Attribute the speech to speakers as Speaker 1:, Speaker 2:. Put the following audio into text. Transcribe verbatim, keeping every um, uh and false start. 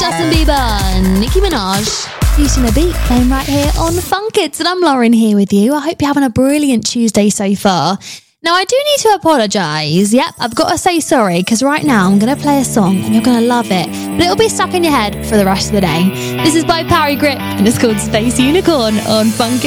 Speaker 1: Justin Bieber, Nicki Minaj, Using a Beat, playing right here on Funk Kids. And I'm Lauren here with you. I hope you're having a brilliant Tuesday so far. Now, I do need to apologise. Yep, I've got to say sorry, because right now I'm going to play a song and you're going to love it, but it'll be stuck in your head for the rest of the day. This is by Parry Grip and it's called Space Unicorn on Funk Kids.